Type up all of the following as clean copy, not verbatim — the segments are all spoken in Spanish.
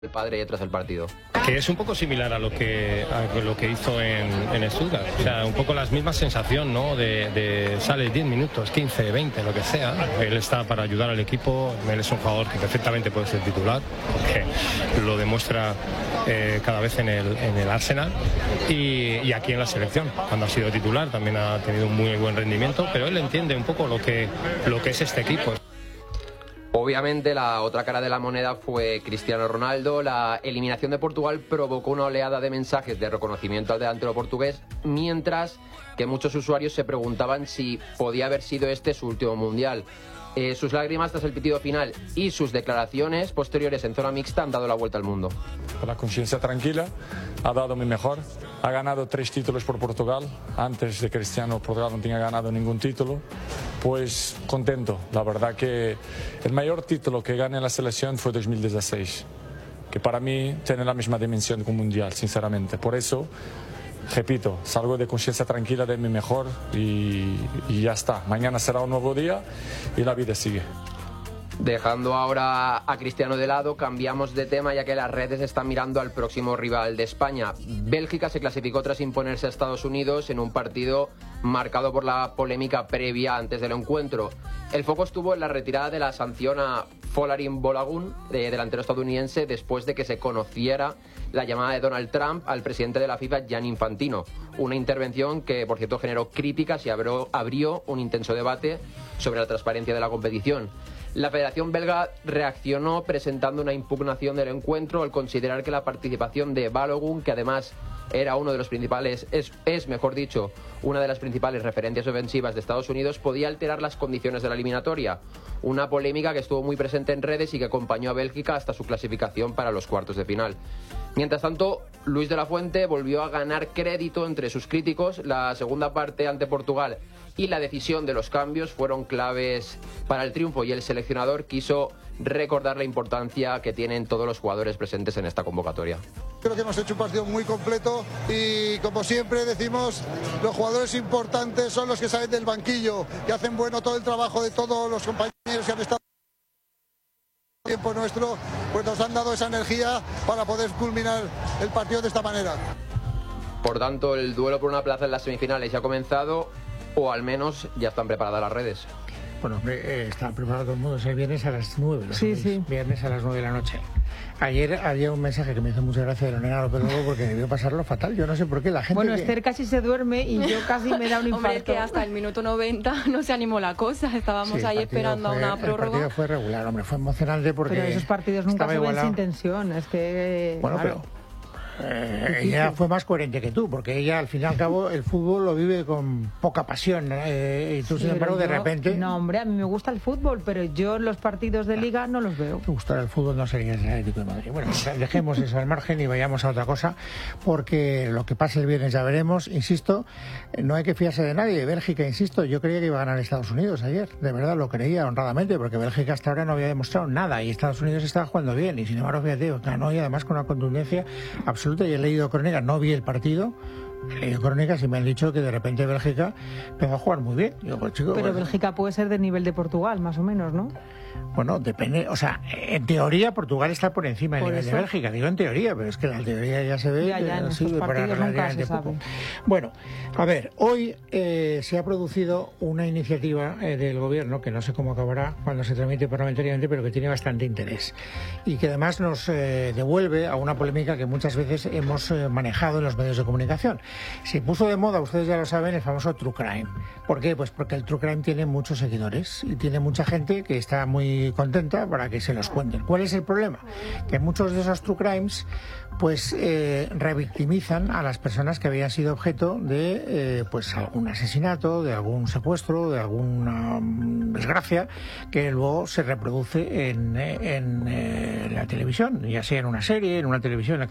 el padre tras el partido. Que es un poco similar a lo que hizo en Stuttgart, o sea, un poco la misma sensación, ¿no? De sale 10 minutos, 15, 20, lo que sea. Él está para ayudar al equipo, él es un jugador que perfectamente puede ser titular, porque lo demuestra cada vez en el Arsenal y aquí en la selección. Cuando ha sido titular también ha tenido un muy buen rendimiento, pero él entiende un poco lo que es este equipo. Obviamente la otra cara de la moneda fue Cristiano Ronaldo. La eliminación de Portugal provocó una oleada de mensajes de reconocimiento al delantero portugués, mientras que muchos usuarios se preguntaban si podía haber sido este su último mundial. Sus lágrimas tras el pitido final y sus declaraciones posteriores en zona mixta han dado la vuelta al mundo. Con la conciencia tranquila, ha dado mi mejor. Ha ganado 3 títulos por Portugal. Antes de Cristiano, Portugal no tenía ganado ningún título. Pues contento. La verdad que el mayor título que gané en la selección fue 2016, que para mí tiene la misma dimensión que un mundial, sinceramente. Por eso, repito, salgo de conciencia tranquila de mi mejor y ya está. Mañana será un nuevo día y la vida sigue. Dejando ahora a Cristiano de lado, cambiamos de tema ya que las redes están mirando al próximo rival de España. Bélgica se clasificó tras imponerse a Estados Unidos en un partido marcado por la polémica previa antes del encuentro. El foco estuvo en la retirada de la sanción a Folarin Balogun, delantero estadounidense, después de que se conociera la llamada de Donald Trump al presidente de la FIFA, Gianni Infantino. Una intervención que, por cierto, generó críticas y abrió un intenso debate sobre la transparencia de la competición. La Federación Belga reaccionó presentando una impugnación del encuentro al considerar que la participación de Balogun, que además era uno de los principales, es mejor dicho, una de las principales referencias ofensivas de Estados Unidos, podía alterar las condiciones de la eliminatoria. Una polémica que estuvo muy presente en redes y que acompañó a Bélgica hasta su clasificación para los cuartos de final. Mientras tanto, Luis de la Fuente volvió a ganar crédito entre sus críticos. La segunda parte ante Portugal y la decisión de los cambios fueron claves para el triunfo y el seleccionador quiso recordar la importancia que tienen todos los jugadores presentes en esta convocatoria. Creo que hemos hecho un partido muy completo y, como siempre decimos, los jugadores importantes son los que salen del banquillo y hacen bueno todo el trabajo de todos los compañeros que han estado tiempo nuestro, pues nos han dado esa energía para poder culminar el partido de esta manera. Por tanto, el duelo por una plaza en las semifinales ya ha comenzado, o al menos ya están preparadas las redes. Bueno, hombre, está preparado todo el mundo. Es el viernes a las 9. Sí. Viernes a las 9 de la noche. Ayer había un mensaje que me hizo mucha gracia de Lorena López Lobo porque debió pasarlo fatal. Yo no sé por qué la gente... Bueno, Esther casi se duerme y yo casi me da un infarto. Hombre, es que hasta el minuto 90 no se animó la cosa. Estábamos ahí esperando a una prórroga. El partido fue regular, hombre. Fue emocionante porque... Pero esos partidos nunca se ven sin tensión. Es que... Bueno, claro. pero... ella fue más coherente que tú, porque ella al fin y al cabo el fútbol lo vive con poca pasión, y tú, Sí, sin embargo, de yo, repente... No, hombre, a mí me gusta el fútbol, pero yo los partidos de Liga no los veo. Me gustará el fútbol, no sería el Atlético de Madrid. Bueno, dejemos eso al margen y vayamos a otra cosa, porque lo que pase el viernes ya veremos. Insisto, no hay que fiarse de nadie. Bélgica, insisto, yo creía que iba a ganar Estados Unidos ayer, de verdad lo creía honradamente, porque Bélgica hasta ahora no había demostrado nada y Estados Unidos estaba jugando bien, y sin embargo, fíjate, ganó, y además con una contundencia absoluta. Y he leído crónicas, no vi el partido, he leído crónicas y me han dicho que de repente Bélgica empezó a jugar muy bien. Digo, pues, chico, pero Bélgica puede ser del nivel de Portugal, más o menos, ¿no? Bueno, depende, o sea, en teoría Portugal está por encima del nivel de Bélgica, digo en teoría, pero es que la teoría ya se ve ya, que no sirve para relativamente poco. Bueno, a ver, hoy se ha producido una iniciativa del gobierno que no sé cómo acabará cuando se tramite parlamentariamente, pero que tiene bastante interés y que además nos devuelve a una polémica que muchas veces hemos manejado en los medios de comunicación. Se puso de moda, ustedes ya lo saben, el famoso True Crime. ¿Por qué? Pues porque el True Crime tiene muchos seguidores y tiene mucha gente que está muy contenta para que se los cuenten. ¿Cuál es el problema? Que muchos de esos True Crimes pues revictimizan a las personas que habían sido objeto de pues algún asesinato, de algún secuestro, de alguna desgracia que luego se reproduce en la televisión, ya sea en una serie, en una televisión, etcétera.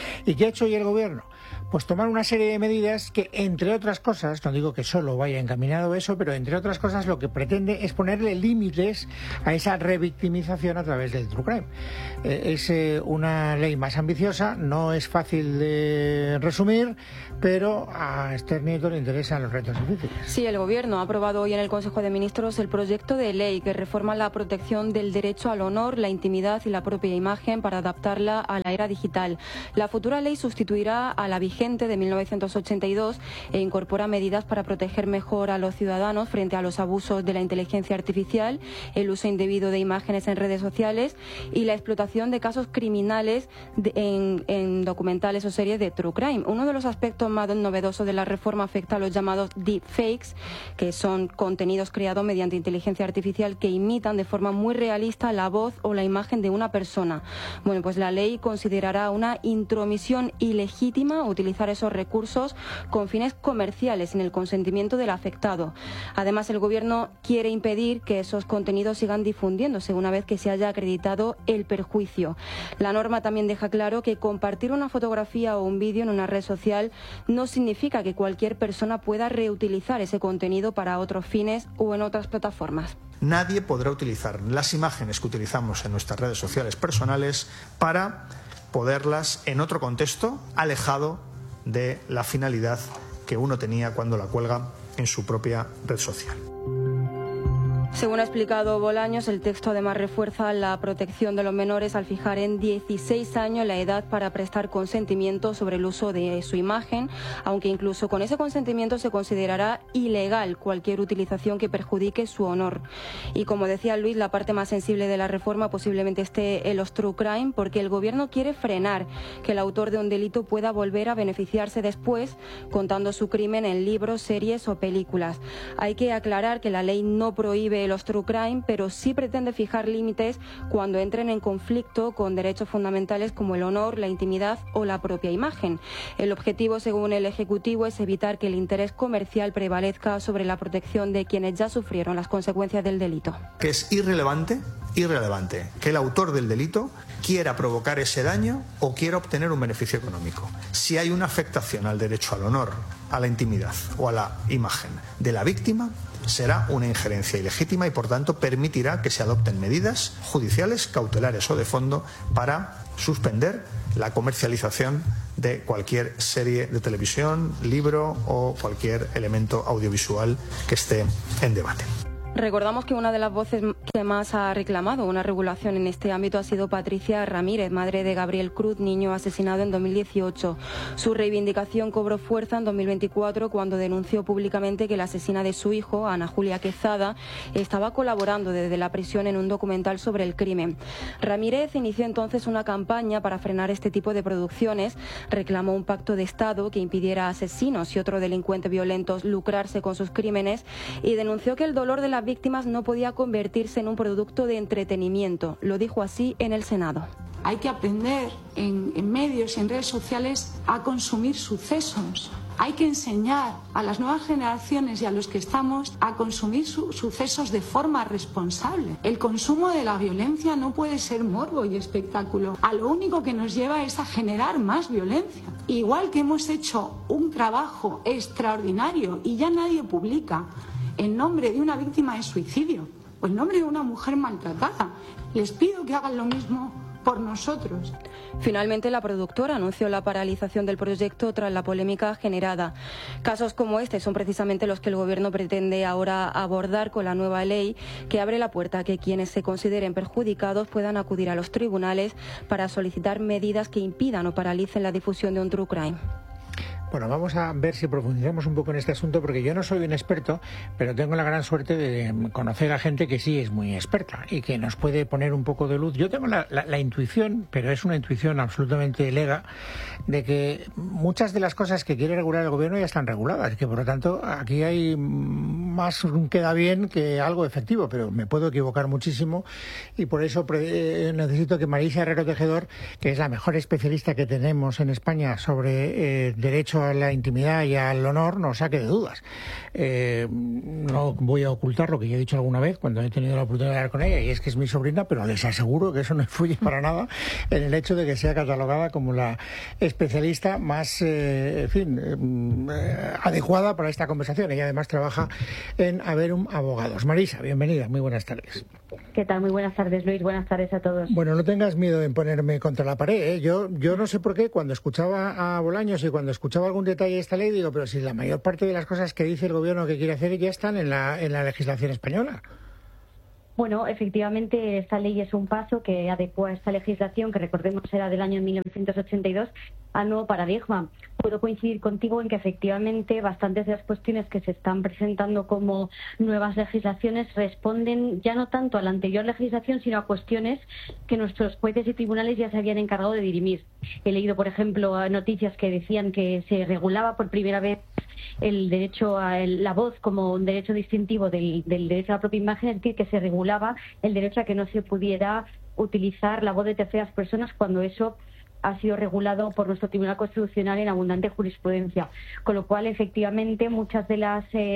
¿Y qué ha hecho hoy el gobierno? Pues tomar una serie de medidas que, entre otras cosas, no digo que solo vaya encaminado eso, pero entre otras cosas lo que pretende es ponerle límites a esa revictimización a través del true crime. Es una ley más ambiciosa, no es fácil de resumir, pero a Esther Nieto le interesan los retos difíciles. Sí, el Gobierno ha aprobado hoy en el Consejo de Ministros el proyecto de ley que reforma la protección del derecho al honor, la intimidad y la propia imagen para adaptarla a la era digital. La futura ley sustituirá a la vigente de 1982 e incorpora medidas para proteger mejor a los ciudadanos frente a los abusos de la inteligencia artificial, el uso indebido de imágenes en redes sociales y la explotación de casos criminales en documentales o series de true crime. Uno de los aspectos más novedosos de la reforma afecta a los llamados deepfakes, que son contenidos creados mediante inteligencia artificial que imitan de forma muy realista la voz o la imagen de una persona. Bueno, pues la ley considerará una intromisión ilegítima utilizar esos recursos con fines comerciales sin el consentimiento del afectado. Además, el Gobierno quiere impedir que esos contenidos sigan difundiéndose una vez que se haya acreditado el perjuicio. La norma también deja claro que compartir una fotografía o un vídeo en una red social no significa que cualquier persona pueda reutilizar ese contenido para otros fines o en otras plataformas. Nadie podrá utilizar las imágenes que utilizamos en nuestras redes sociales personales para poderlas en otro contexto alejado de la finalidad que uno tenía cuando la cuelga en su propia red social. Según ha explicado Bolaños, el texto además refuerza la protección de los menores al fijar en 16 años la edad para prestar consentimiento sobre el uso de su imagen, aunque incluso con ese consentimiento se considerará ilegal cualquier utilización que perjudique su honor. Y como decía Luis, la parte más sensible de la reforma posiblemente esté en los true crime, porque el Gobierno quiere frenar que el autor de un delito pueda volver a beneficiarse después contando su crimen en libros, series o películas. Hay que aclarar que la ley no prohíbe los true crime, pero sí pretende fijar límites cuando entren en conflicto con derechos fundamentales como el honor, la intimidad o la propia imagen. El objetivo, según el Ejecutivo, es evitar que el interés comercial prevalezca sobre la protección de quienes ya sufrieron las consecuencias del delito. Que es irrelevante que el autor del delito quiera provocar ese daño o quiera obtener un beneficio económico. Si hay una afectación al derecho al honor, a la intimidad o a la imagen de la víctima, será una injerencia ilegítima y, por tanto, permitirá que se adopten medidas judiciales, cautelares o de fondo para suspender la comercialización de cualquier serie de televisión, libro o cualquier elemento audiovisual que esté en debate. Recordamos que una de las voces que más ha reclamado una regulación en este ámbito ha sido Patricia Ramírez, madre de Gabriel Cruz, niño asesinado en 2018. Su reivindicación cobró fuerza en 2024 cuando denunció públicamente que la asesina de su hijo, Ana Julia Quezada, estaba colaborando desde la prisión en un documental sobre el crimen. Ramírez inició entonces una campaña para frenar este tipo de producciones, reclamó un pacto de Estado que impidiera a asesinos y otros delincuentes violentos lucrarse con sus crímenes y denunció que el dolor de la víctimas no podía convertirse en un producto de entretenimiento. Lo dijo así en el Senado. Hay que aprender en medios y en redes sociales a consumir sucesos. Hay que enseñar a las nuevas generaciones y a los que estamos a consumir sucesos de forma responsable. El consumo de la violencia no puede ser morbo y espectáculo. A lo único que nos lleva es a generar más violencia. Igual que hemos hecho un trabajo extraordinario y ya nadie publica en nombre de una víctima de suicidio o en nombre de una mujer maltratada. Les pido que hagan lo mismo por nosotros. Finalmente, la productora anunció la paralización del proyecto tras la polémica generada. Casos como este son precisamente los que el Gobierno pretende ahora abordar con la nueva ley, que abre la puerta a que quienes se consideren perjudicados puedan acudir a los tribunales para solicitar medidas que impidan o paralicen la difusión de un true crime. Bueno, vamos a ver si profundizamos un poco en este asunto, porque yo no soy un experto, pero tengo la gran suerte de conocer a gente que sí es muy experta y que nos puede poner un poco de luz. Yo tengo la intuición, pero es una intuición absolutamente lega, de que muchas de las cosas que quiere regular el Gobierno ya están reguladas, que por lo tanto aquí hay más un queda bien que algo efectivo, pero me puedo equivocar muchísimo y por eso necesito que Marisa Herrero Tejedor, que es la mejor especialista que tenemos en España sobre derecho derecho a la intimidad y al honor nos saque de dudas. No voy a ocultar lo que ya he dicho alguna vez cuando he tenido la oportunidad de hablar con ella, y es que es mi sobrina, pero les aseguro que eso no influye para nada en el hecho de que sea catalogada como la especialista más adecuada para esta conversación. Ella además trabaja en Averum Abogados. Marisa, bienvenida, muy buenas tardes. ¿Qué tal? Muy buenas tardes, Luis. Buenas tardes a todos. Bueno, no tengas miedo en ponerme contra la pared, ¿eh? Yo no sé por qué cuando escuchaba a Bolaños y cuando escuchaba algún detalle de esta ley, digo, pero si la mayor parte de las cosas que dice el gobierno que quiere hacer ya están en la legislación española. Bueno, efectivamente, esta ley es un paso que adecua esta legislación, que recordemos era del año 1982, al nuevo paradigma. Puedo coincidir contigo en que efectivamente bastantes de las cuestiones que se están presentando como nuevas legislaciones responden ya no tanto a la anterior legislación, sino a cuestiones que nuestros jueces y tribunales ya se habían encargado de dirimir. He leído, por ejemplo, noticias que decían que se regulaba por primera vez el derecho a la voz como un derecho distintivo del derecho a la propia imagen, es decir, que se regulaba el derecho a que no se pudiera utilizar la voz de terceras personas cuando eso ha sido regulado por nuestro Tribunal Constitucional en abundante jurisprudencia. Con lo cual, efectivamente, muchas de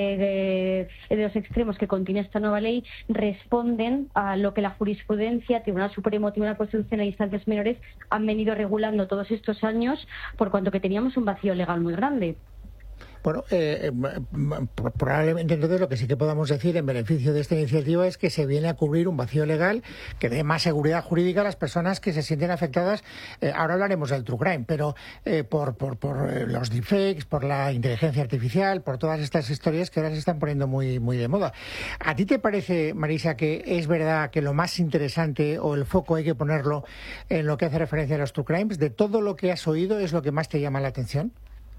los extremos que contiene esta nueva ley responden a lo que la jurisprudencia, Tribunal Supremo, Tribunal Constitucional e instancias menores han venido regulando todos estos años, por cuanto que teníamos un vacío legal muy grande. Bueno, probablemente entonces lo que sí que podamos decir en beneficio de esta iniciativa es que se viene a cubrir un vacío legal que dé más seguridad jurídica a las personas que se sienten afectadas. Ahora hablaremos del true crime, pero por los deepfakes, por la inteligencia artificial, por todas estas historias que ahora se están poniendo muy, muy de moda. ¿A ti te parece, Marisa, que es verdad que lo más interesante o el foco hay que ponerlo en lo que hace referencia a los true crimes? ¿De todo lo que has oído es lo que más te llama la atención?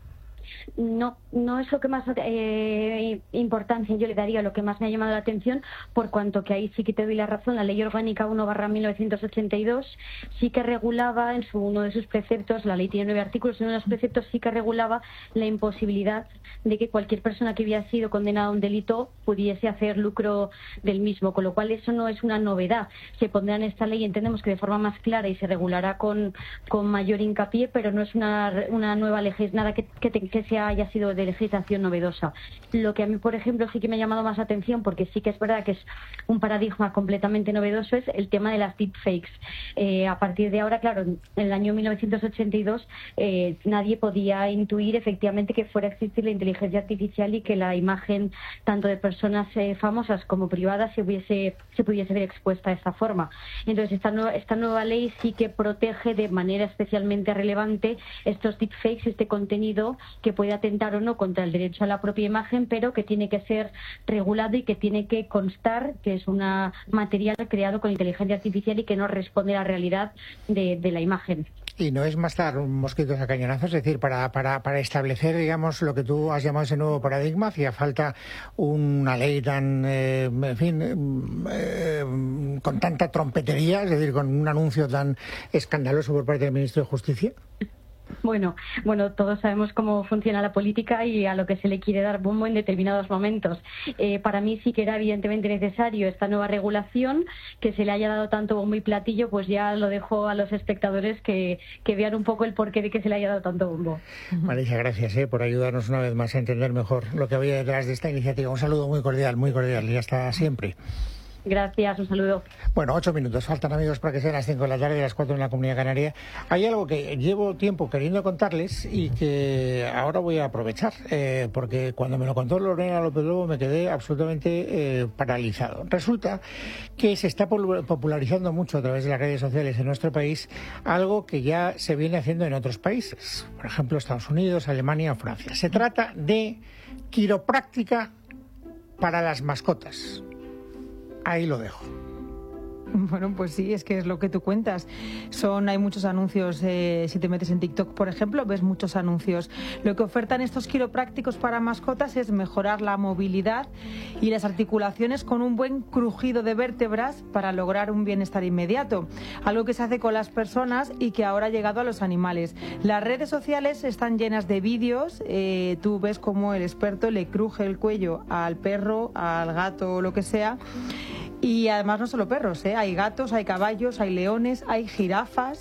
No es lo que más importancia yo le daría, lo que más me ha llamado la atención, por cuanto que ahí sí que te doy la razón. La Ley Orgánica 1/1982 sí que regulaba en uno de sus preceptos, la ley tiene 9 artículos, en uno de los preceptos sí que regulaba la imposibilidad de que cualquier persona que hubiera sido condenada a un delito pudiese hacer lucro del mismo, con lo cual eso no es una novedad. Se pondrá en esta ley, entendemos que de forma más clara, y se regulará con mayor hincapié, pero no es una nueva nada que haya sido de legislación novedosa. Lo que a mí, por ejemplo, sí que me ha llamado más atención, porque sí que es verdad que es un paradigma completamente novedoso, es el tema de las deepfakes. A partir de ahora, claro, en el año 1982 nadie podía intuir efectivamente que fuera a existir la inteligencia artificial y que la imagen tanto de personas famosas como privadas se pudiese ver expuesta de esta forma. Entonces, esta nueva ley sí que protege de manera especialmente relevante estos deepfakes, este contenido que puede atentar o no contra el derecho a la propia imagen, pero que tiene que ser regulado y que tiene que constar que es un material creado con inteligencia artificial y que no responde a la realidad de la imagen. Y no es más dar mosquitos a cañonazos, es decir, para establecer, digamos, lo que tú has llamado ese nuevo paradigma, hacía falta una ley tan, con tanta trompetería, es decir, con un anuncio tan escandaloso por parte del Ministro de Justicia. Bueno, todos sabemos cómo funciona la política y a lo que se le quiere dar bombo en determinados momentos. Para mí sí que era evidentemente necesario esta nueva regulación, que se le haya dado tanto bombo y platillo, pues ya lo dejo a los espectadores que vean un poco el porqué de que se le haya dado tanto bombo. Marisa, gracias por ayudarnos una vez más a entender mejor lo que había detrás de esta iniciativa. Un saludo muy cordial y hasta siempre. Gracias, un saludo. Bueno, 8 minutos faltan, amigos, para que sean las 5 de la tarde y las 4 en la Comunidad Canaria. Hay algo que llevo tiempo queriendo contarles y que ahora voy a aprovechar, porque cuando me lo contó Lorena López Lobo me quedé absolutamente paralizado. Resulta que se está popularizando mucho a través de las redes sociales en nuestro país algo que ya se viene haciendo en otros países, por ejemplo Estados Unidos, Alemania o Francia. Se trata de quiropráctica para las mascotas. Ahí lo dejo. Bueno, pues sí, es que es lo que tú cuentas. Hay muchos anuncios, si te metes en TikTok, por ejemplo, ves muchos anuncios. Lo que ofertan estos quiroprácticos para mascotas es mejorar la movilidad y las articulaciones con un buen crujido de vértebras para lograr un bienestar inmediato. Algo que se hace con las personas y que ahora ha llegado a los animales. Las redes sociales están llenas de vídeos. Tú ves cómo el experto le cruje el cuello al perro, al gato o lo que sea. Y además no solo perros, hay gatos, hay caballos, hay leones, hay jirafas.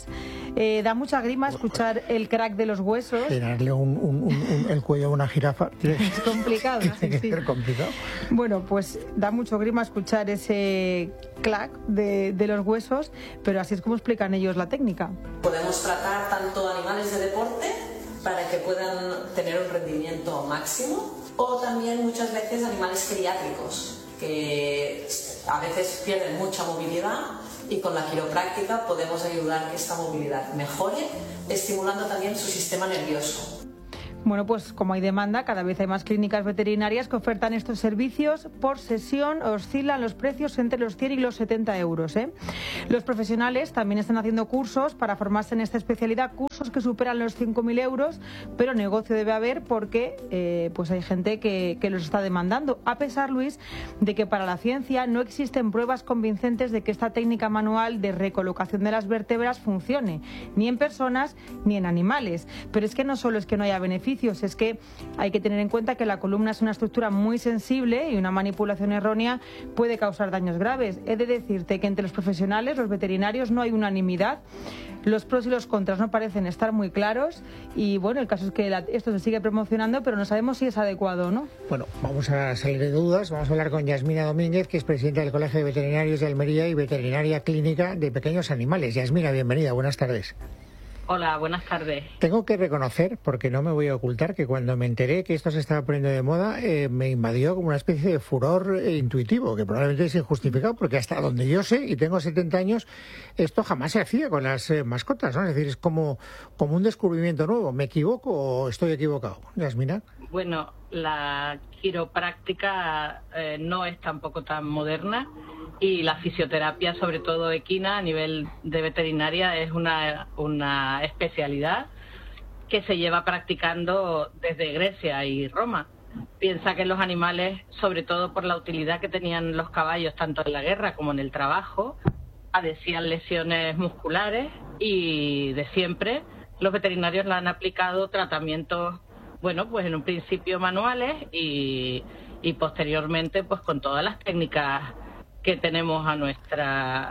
Da mucha grima escuchar el crack de los huesos. Darle el cuello a una jirafa. Es complicado. Tiene que ser complicado. Bueno, pues da mucho grima escuchar ese clac de los huesos, pero así es como explican ellos la técnica. Podemos tratar tanto animales de deporte para que puedan tener un rendimiento máximo, o también muchas veces animales geriátricos que a veces pierden mucha movilidad, y con la quiropráctica podemos ayudar a que esta movilidad mejore, estimulando también su sistema nervioso. Bueno, pues como hay demanda, cada vez hay más clínicas veterinarias que ofertan estos servicios. Por sesión oscilan los precios entre los 100 y los 70 euros. Los profesionales también están haciendo cursos para formarse en esta especialidad, cursos que superan los 5.000 euros, pero negocio debe haber porque pues hay gente que los está demandando. A pesar, Luis, de que para la ciencia no existen pruebas convincentes de que esta técnica manual de recolocación de las vértebras funcione, ni en personas ni en animales. Pero es que no solo es que no haya beneficios, es que hay que tener en cuenta que la columna es una estructura muy sensible y una manipulación errónea puede causar daños graves. He de decirte que entre los profesionales, los veterinarios, no hay unanimidad. Los pros y los contras no parecen estar muy claros y bueno, el caso es que esto se sigue promocionando, pero no sabemos si es adecuado o no. Bueno, vamos a salir de dudas. Vamos a hablar con Yasmina Domínguez, que es presidenta del Colegio de Veterinarios de Almería y veterinaria clínica de pequeños animales. Yasmina, bienvenida, buenas tardes. Hola, buenas tardes. Tengo que reconocer, porque no me voy a ocultar, que cuando me enteré que esto se estaba poniendo de moda, me invadió como una especie de furor intuitivo, que probablemente es injustificado, porque hasta donde yo sé, y tengo 70 años, esto jamás se hacía con las mascotas, ¿no? Es decir, es como un descubrimiento nuevo. ¿Me equivoco o estoy equivocado? Yasmina. Bueno, la quiropráctica no es tampoco tan moderna, y la fisioterapia, sobre todo equina, a nivel de veterinaria, es una especialidad que se lleva practicando desde Grecia y Roma. Piensa que los animales, sobre todo por la utilidad que tenían los caballos tanto en la guerra como en el trabajo, padecían lesiones musculares, y de siempre los veterinarios le han aplicado tratamientos, bueno, pues en un principio manuales y posteriormente pues con todas las técnicas que tenemos a nuestra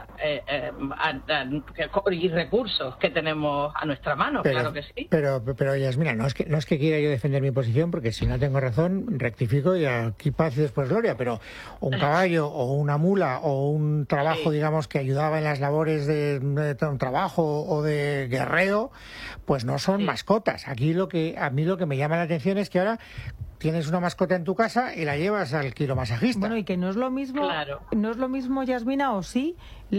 y recursos que tenemos a nuestra mano, claro que sí. Pero Yasmina, no es que quiera yo defender mi posición, porque si no tengo razón rectifico y aquí paz y después gloria, pero un caballo o una mula o un trabajo, digamos, que ayudaba en las labores de un trabajo o de guerreo, pues no son mascotas. Aquí a mí lo que me llama la atención es que ahora tienes una mascota en tu casa y la llevas al quiromasajista. Bueno, y que no es lo mismo, claro. No es lo mismo, Yasmina, o sí,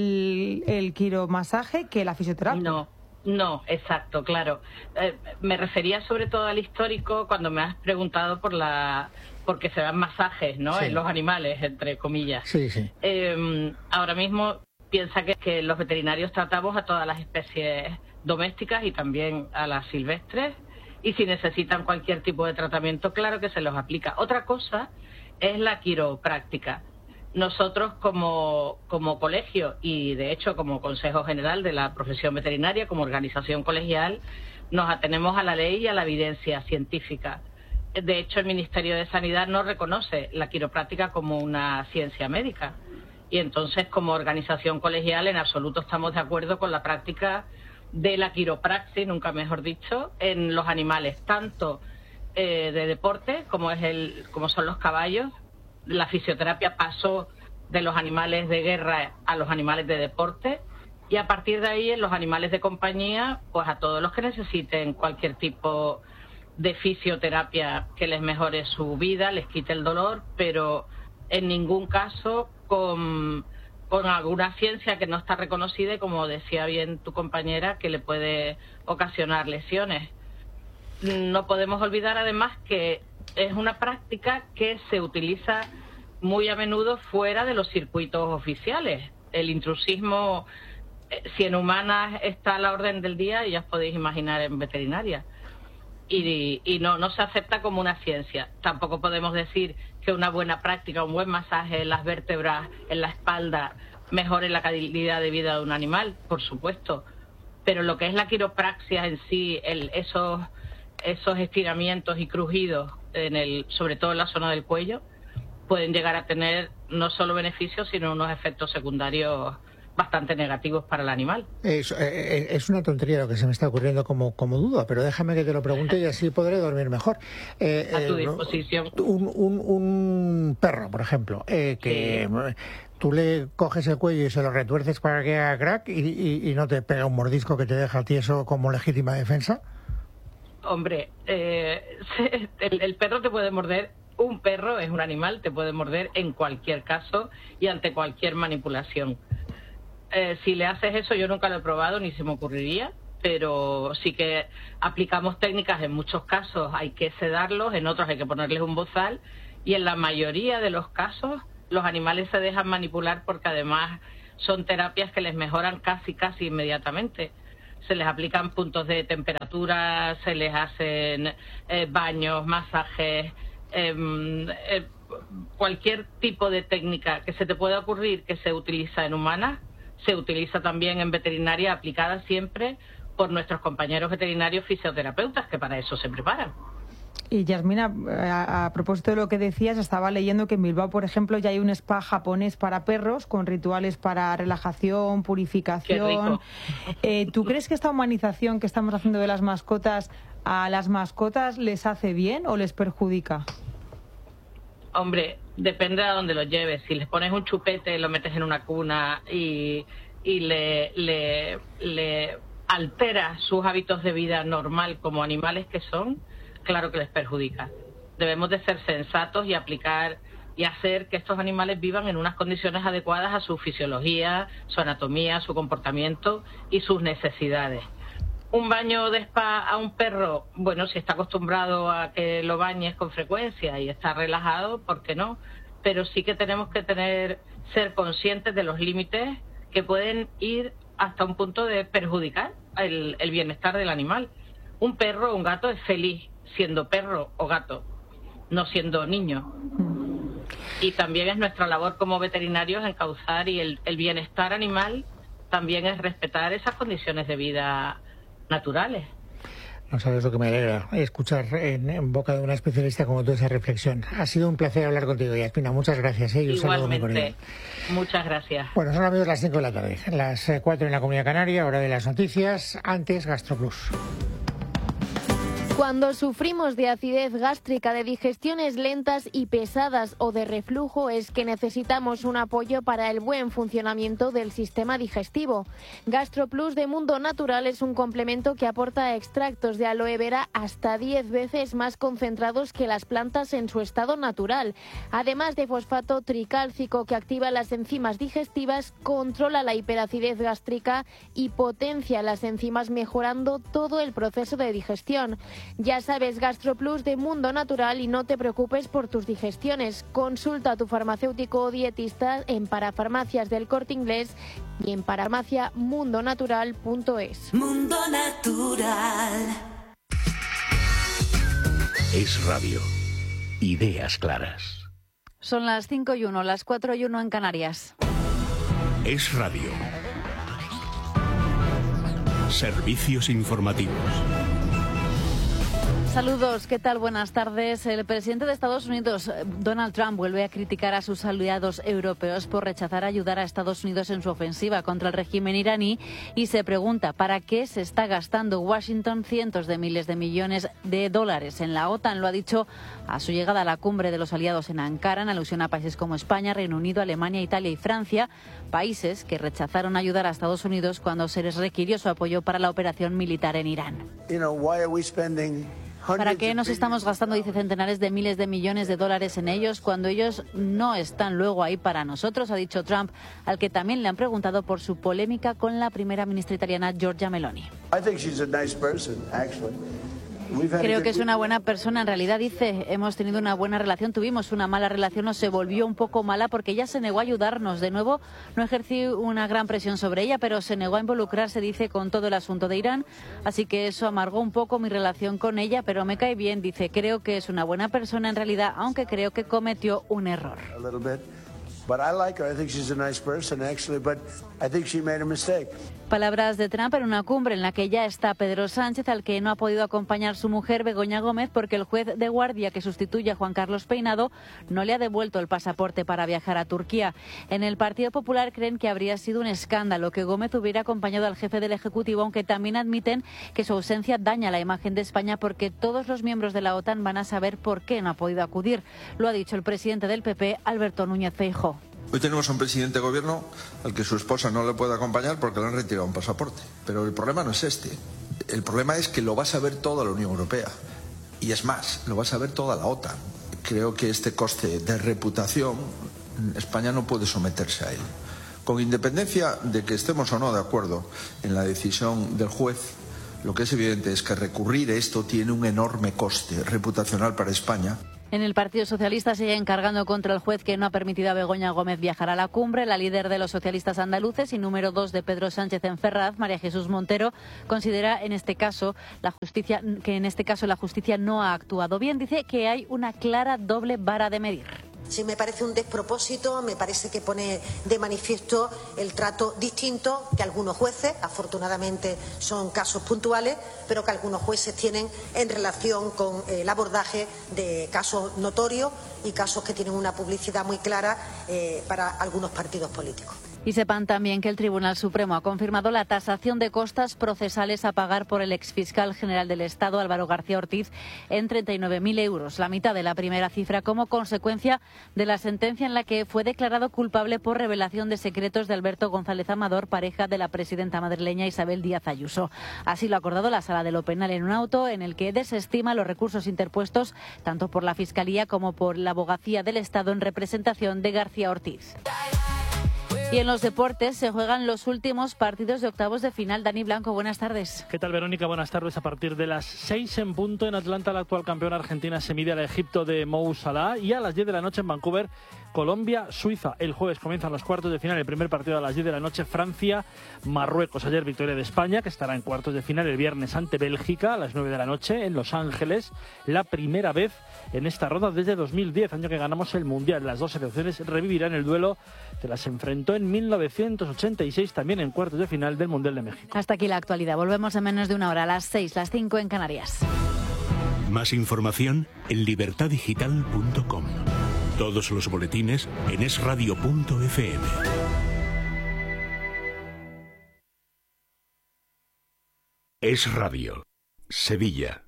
el quiromasaje que la fisioterapia. No, exacto, claro. Me refería sobre todo al histórico cuando me has preguntado porque se dan masajes, ¿no? Sí. En los animales, entre comillas. Sí, sí. Ahora mismo piensa que los veterinarios tratamos a todas las especies domésticas y también a las silvestres, y si necesitan cualquier tipo de tratamiento, claro que se los aplica. Otra cosa es la quiropráctica. Nosotros como colegio y de hecho como Consejo General de la Profesión Veterinaria, como organización colegial, nos atenemos a la ley y a la evidencia científica. De hecho, el Ministerio de Sanidad no reconoce la quiropráctica como una ciencia médica, y entonces como organización colegial en absoluto estamos de acuerdo con la práctica de la quiropraxis, nunca mejor dicho, en los animales, tanto de deporte como son los caballos. La fisioterapia pasó de los animales de guerra a los animales de deporte, y a partir de ahí en los animales de compañía, pues a todos los que necesiten cualquier tipo de fisioterapia que les mejore su vida, les quite el dolor, pero en ningún caso con alguna ciencia que no está reconocida y, como decía bien tu compañera, que le puede ocasionar lesiones. No podemos olvidar además que es una práctica que se utiliza muy a menudo fuera de los circuitos oficiales. El intrusismo, si en humanas está a la orden del día, ya os podéis imaginar en veterinaria. Y no se acepta como una ciencia. Tampoco podemos decir que una buena práctica, un buen masaje en las vértebras, en la espalda, mejore la calidad de vida de un animal, por supuesto. Pero lo que es la quiropraxia en sí, esos estiramientos y crujidos, sobre todo en la zona del cuello, pueden llegar a tener no solo beneficios, sino unos efectos secundarios bastante negativos para el animal. Es una tontería lo que se me está ocurriendo como duda, pero déjame que te lo pregunte y así podré dormir mejor. A tu disposición. Un perro, por ejemplo, que tú le coges el cuello y se lo retuerces para que haga crack y no te pega un mordisco que te deja tieso como legítima defensa. Hombre, el perro te puede morder. Un perro es un animal, te puede morder en cualquier caso y ante cualquier manipulación. Si le haces eso, yo nunca lo he probado ni se me ocurriría, pero sí que aplicamos técnicas. En muchos casos hay que sedarlos, en otros hay que ponerles un bozal, y en la mayoría de los casos los animales se dejan manipular porque además son terapias que les mejoran casi inmediatamente. Se les aplican puntos de temperatura, se les hacen baños, masajes, cualquier tipo de técnica que se te pueda ocurrir que se utiliza en humanas, se utiliza también en veterinaria, aplicada siempre por nuestros compañeros veterinarios fisioterapeutas, que para eso se preparan. Y Yasmina, a propósito de lo que decías, estaba leyendo que en Bilbao, por ejemplo, ya hay un spa japonés para perros con rituales para relajación, purificación. Qué rico. ¿Tú crees que esta humanización que estamos haciendo de las mascotas, a las mascotas les hace bien o les perjudica? Hombre, depende de a dónde los lleves. Si les pones un chupete, lo metes en una cuna y le alteras sus hábitos de vida normal como animales que son, claro que les perjudica. Debemos de ser sensatos y aplicar y hacer que estos animales vivan en unas condiciones adecuadas a su fisiología, su anatomía, su comportamiento y sus necesidades. Un baño de spa a un perro, bueno, si está acostumbrado a que lo bañes con frecuencia y está relajado, ¿por qué no? Pero sí que tenemos que ser conscientes de los límites que pueden ir hasta un punto de perjudicar el bienestar del animal. Un perro o un gato es feliz siendo perro o gato, no siendo niño. Y también es nuestra labor como veterinarios encauzar, y el bienestar animal también es respetar esas condiciones de vida naturales. No sabes lo que me alegra escuchar en boca de una especialista como tú esa reflexión. Ha sido un placer hablar contigo, Yasmina. Muchas gracias. Y un saludo muy cordial. Muchas gracias. Bueno, son amigos las 5 de la tarde, las 4 en la Comunidad Canaria, hora de las noticias. Antes, GastroPlus. Cuando sufrimos de acidez gástrica, de digestiones lentas y pesadas o de reflujo, es que necesitamos un apoyo para el buen funcionamiento del sistema digestivo. GastroPlus de Mundo Natural es un complemento que aporta extractos de aloe vera hasta 10 veces más concentrados que las plantas en su estado natural. Además de fosfato tricálcico que activa las enzimas digestivas, controla la hiperacidez gástrica y potencia las enzimas, mejorando todo el proceso de digestión. Ya sabes, GastroPlus de Mundo Natural, y no te preocupes por tus digestiones. Consulta a tu farmacéutico o dietista en Parafarmacias del Corte Inglés y en farmaciamundonatural.es. Mundo Natural. Es radio. Ideas claras. Son las 5:01, las 4:01 en Canarias. Es radio. Servicios informativos. Saludos, ¿qué tal? Buenas tardes. El presidente de Estados Unidos, Donald Trump, vuelve a criticar a sus aliados europeos por rechazar ayudar a Estados Unidos en su ofensiva contra el régimen iraní, y se pregunta para qué se está gastando Washington cientos de miles de millones de dólares en la OTAN. Lo ha dicho a su llegada a la cumbre de los aliados en Ankara, en alusión a países como España, Reino Unido, Alemania, Italia y Francia, países que rechazaron ayudar a Estados Unidos cuando se les requirió su apoyo para la operación militar en Irán. ¿Para qué nos estamos gastando, dice, centenares de miles de millones de dólares en ellos cuando ellos no están luego ahí para nosotros?, ha dicho Trump, al que también le han preguntado por su polémica con la primera ministra italiana Giorgia Meloni. Creo que es una buena persona, en realidad, dice. Hemos tenido una buena relación, tuvimos una mala relación, o se volvió un poco mala porque ella se negó a ayudarnos. De nuevo, no ejercí una gran presión sobre ella, pero se negó a involucrarse, dice, con todo el asunto de Irán. Así que eso amargó un poco mi relación con ella, pero me cae bien, dice. Creo que es una buena persona en realidad, aunque creo que cometió un error. Palabras de Trump en una cumbre en la que ya está Pedro Sánchez, al que no ha podido acompañar su mujer Begoña Gómez porque el juez de guardia que sustituye a Juan Carlos Peinado no le ha devuelto el pasaporte para viajar a Turquía. En el Partido Popular creen que habría sido un escándalo que Gómez hubiera acompañado al jefe del Ejecutivo, aunque también admiten que su ausencia daña la imagen de España porque todos los miembros de la OTAN van a saber por qué no ha podido acudir. Lo ha dicho el presidente del PP, Alberto Núñez Feijóo. Hoy tenemos a un presidente de gobierno al que su esposa no le puede acompañar porque le han retirado un pasaporte. Pero el problema no es este. El problema es que lo va a saber toda la Unión Europea. Y es más, lo va a saber toda la OTAN. Creo que este coste de reputación, España no puede someterse a él. Con independencia de que estemos o no de acuerdo en la decisión del juez, lo que es evidente es que recurrir a esto tiene un enorme coste reputacional para España. En el Partido Socialista sigue encargando contra el juez que no ha permitido a Begoña Gómez viajar a la cumbre. La líder de los socialistas andaluces y número 2 de Pedro Sánchez en Ferraz, María Jesús Montero, considera que en este caso la justicia no ha actuado bien. Dice que hay una clara doble vara de medir. Sí, me parece un despropósito, me parece que pone de manifiesto el trato distinto que algunos jueces, afortunadamente son casos puntuales, pero que algunos jueces tienen en relación con el abordaje de casos notorios y casos que tienen una publicidad muy clara para algunos partidos políticos. Y sepan también que el Tribunal Supremo ha confirmado la tasación de costas procesales a pagar por el exfiscal general del Estado, Álvaro García Ortiz, en 39.000 euros, la mitad de la primera cifra, como consecuencia de la sentencia en la que fue declarado culpable por revelación de secretos de Alberto González Amador, pareja de la presidenta madrileña Isabel Díaz Ayuso. Así lo ha acordado la Sala de lo Penal en un auto en el que desestima los recursos interpuestos tanto por la Fiscalía como por la Abogacía del Estado en representación de García Ortiz. Y en los deportes se juegan los últimos partidos de octavos de final. Dani Blanco, buenas tardes. ¿Qué tal, Verónica? Buenas tardes. A partir de las 6 en punto en Atlanta, la actual campeona argentina se mide al Egipto de Mo Salah, y a las 10 de la noche en Vancouver, Colombia-Suiza. El jueves comienzan los cuartos de final. El primer partido a las 10 de la noche, Francia-Marruecos. Ayer victoria de España, que estará en cuartos de final el viernes ante Bélgica a las 9 de la noche en Los Ángeles. La primera vez en esta ronda desde 2010, año que ganamos el Mundial. Las dos selecciones revivirán el duelo que las enfrentó en 1986, también en cuartos de final del Mundial de México. Hasta aquí la actualidad. Volvemos en menos de una hora, a las 6, las 5 en Canarias. Más información en libertadigital.com. Todos los boletines en esradio.fm. Es Radio. Sevilla.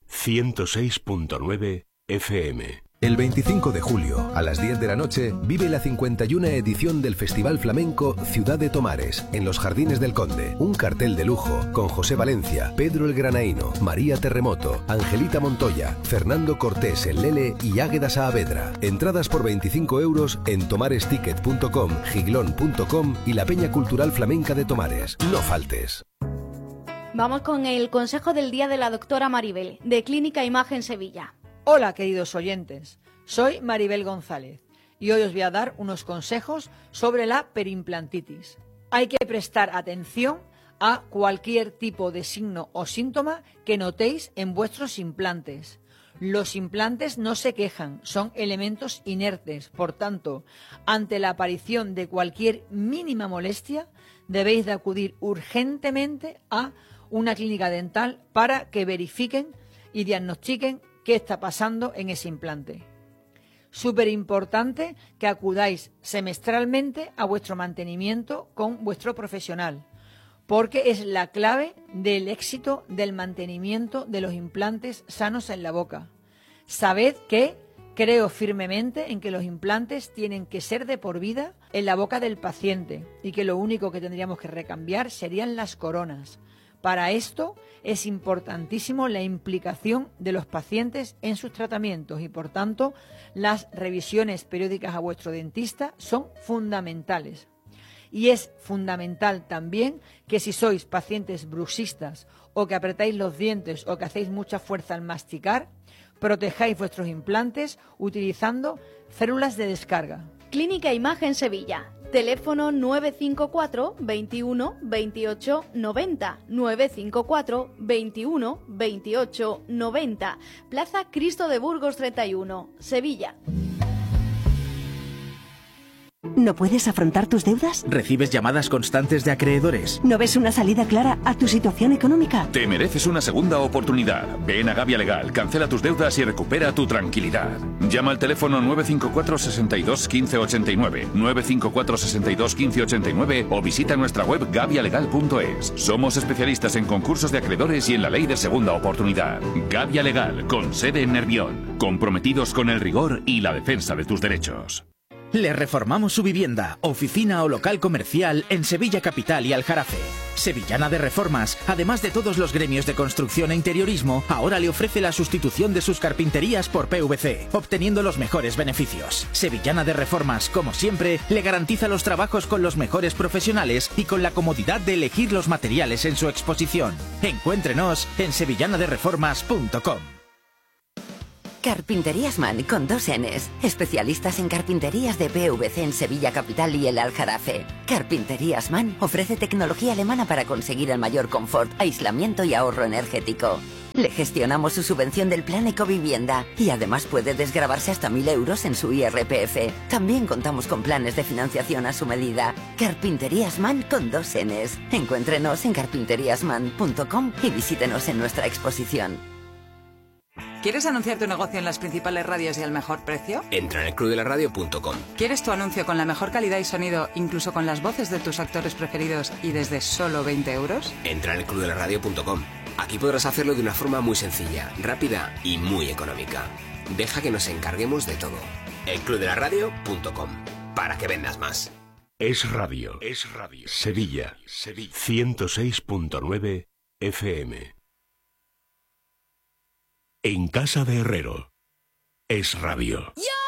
106.9 FM. El 25 de julio, a las 10 de la noche, vive la 51 edición del Festival Flamenco Ciudad de Tomares, en los Jardines del Conde. Un cartel de lujo, con José Valencia, Pedro el Granaíno, María Terremoto, Angelita Montoya, Fernando Cortés el Lele y Águeda Saavedra. Entradas por 25 euros en tomaresticket.com, giglón.com y la Peña Cultural Flamenca de Tomares. No faltes. Vamos con el consejo del día de la doctora Maribel, de Clínica Imagen Sevilla. Hola, queridos oyentes, soy Maribel González y hoy os voy a dar unos consejos sobre la perimplantitis. Hay que prestar atención a cualquier tipo de signo o síntoma que notéis en vuestros implantes. Los implantes no se quejan, son elementos inertes, por tanto, ante la aparición de cualquier mínima molestia, debéis de acudir urgentemente a una clínica dental para que verifiquen y diagnostiquen qué está pasando en ese implante. Súper importante que acudáis semestralmente a vuestro mantenimiento con vuestro profesional, porque es la clave del éxito del mantenimiento de los implantes sanos en la boca. Sabed que creo firmemente en que los implantes tienen que ser de por vida en la boca del paciente y que lo único que tendríamos que recambiar serían las coronas. Para esto es importantísimo la implicación de los pacientes en sus tratamientos y, por tanto, las revisiones periódicas a vuestro dentista son fundamentales. Y es fundamental también que si sois pacientes bruxistas o que apretáis los dientes o que hacéis mucha fuerza al masticar, protejáis vuestros implantes utilizando células de descarga. Clínica Imagen Sevilla. Teléfono 954 21 28 90, 954 21 28 90, Plaza Cristo de Burgos 31, Sevilla. ¿No puedes afrontar tus deudas? ¿Recibes llamadas constantes de acreedores? ¿No ves una salida clara a tu situación económica? Te mereces una segunda oportunidad. Ven a Gavia Legal, cancela tus deudas y recupera tu tranquilidad. Llama al teléfono 954 62 15 89, 954 62 15 89 o visita nuestra web gavialegal.es. Somos especialistas en concursos de acreedores y en la ley de segunda oportunidad. Gavia Legal, con sede en Nervión, comprometidos con el rigor y la defensa de tus derechos. Le reformamos su vivienda, oficina o local comercial en Sevilla Capital y Aljarafe. Sevillana de Reformas, además de todos los gremios de construcción e interiorismo, ahora le ofrece la sustitución de sus carpinterías por PVC, obteniendo los mejores beneficios. Sevillana de Reformas, como siempre, le garantiza los trabajos con los mejores profesionales y con la comodidad de elegir los materiales en su exposición. Encuéntrenos en sevillanadereformas.com. Carpinterías Mann, con 2 Ns. Especialistas en carpinterías de PVC en Sevilla Capital y el Aljarafe. Carpinterías Mann ofrece tecnología alemana para conseguir el mayor confort, aislamiento y ahorro energético. Le gestionamos su subvención del plan Ecovivienda y además puede desgravarse hasta 1.000 euros en su IRPF. También contamos con planes de financiación a su medida. Carpinterías Mann, con 2 Ns. Encuéntrenos en carpinteriasmann.com y visítenos en nuestra exposición. ¿Quieres anunciar tu negocio en las principales radios y al mejor precio? Entra en elclubdelaradio.com. ¿Quieres tu anuncio con la mejor calidad y sonido, incluso con las voces de tus actores preferidos y desde solo 20 euros? Entra en elclubdelaradio.com. Aquí podrás hacerlo de una forma muy sencilla, rápida y muy económica. Deja que nos encarguemos de todo. elclubdelaradio.com. Para que vendas más. Es Radio. Sevilla. 106.9 FM. En casa de Herrero. Es Radio.